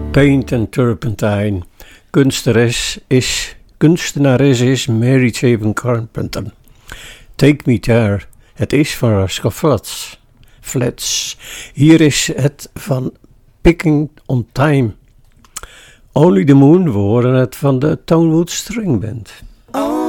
Paint and Turpentine. Kunstenares is Mary Chapin Carpenter. Take Me There. Het is van Rascal Flatts. Hier is het van Picking on Time. Only the Moon, we horen het van de Tonewood String Band.